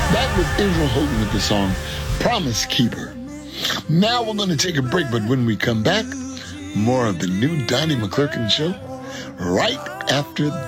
That was Israel Houghton with the song Promise Keeper. Now we're going to take a break, but when we come back, more of the new Donnie McClurkin Show right after